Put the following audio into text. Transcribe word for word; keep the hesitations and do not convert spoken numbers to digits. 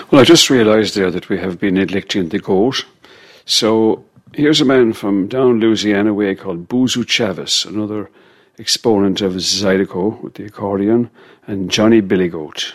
Well, I just realised there that we have been neglecting the goat. So here's a man from down Louisiana way called Boozoo Chavis, another exponent of Zydeco with the accordion, and Johnny Billy Goat.